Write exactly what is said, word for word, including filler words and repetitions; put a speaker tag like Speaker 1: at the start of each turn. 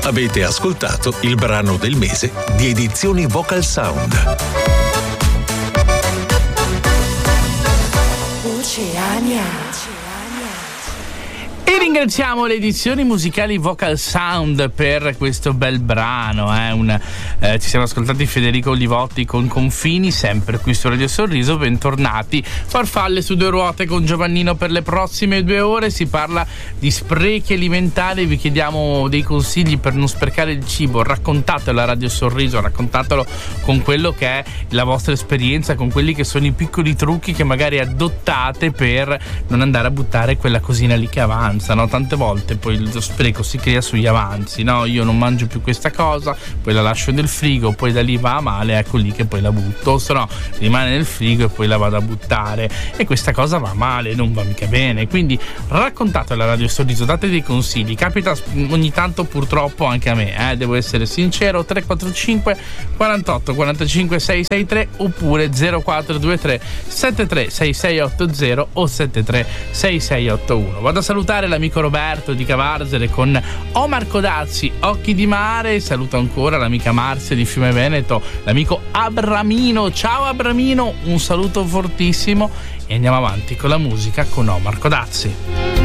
Speaker 1: Avete ascoltato il brano del mese di Edizioni Vocal Sound.
Speaker 2: Oceania.
Speaker 3: E ringraziamo le edizioni musicali Vocal Sound per questo bel brano. Eh? Un, eh, ci siamo ascoltati Federico Olivotti con Confini, sempre qui su Radio Sorriso. Bentornati. Farfalle su due ruote con Giovannino per le prossime due ore. Si parla di sprechi alimentari. Vi chiediamo dei consigli per non sprecare il cibo. Raccontatelo a Radio Sorriso, raccontatelo con quello che è la vostra esperienza, con quelli che sono i piccoli trucchi che magari adottate per non andare a buttare quella cosina lì che avanza. No? Tante volte poi lo spreco si crea sugli avanzi, no? Io non mangio più questa cosa, poi la lascio nel frigo, poi da lì va a male, ecco lì che poi la butto, o se no rimane nel frigo e poi la vado a buttare, e questa cosa va male, non va mica bene. Quindi raccontate alla Radio Sorriso, date dei consigli. Capita ogni tanto purtroppo anche a me, eh? Devo essere sincero. Tre quattro cinque quarantotto quarantacinque sei sei tre oppure zero quattro due tre sette tre sei sei otto zero o sette tre sei sei otto uno. Vado a salutare l'amico Roberto di Cavarzere con Omar Codazzi, Occhi di Mare. Saluto ancora l'amica Marzia di Fiume Veneto, l'amico Abramino. Ciao Abramino, un saluto fortissimo e andiamo avanti con la musica con Omar Codazzi.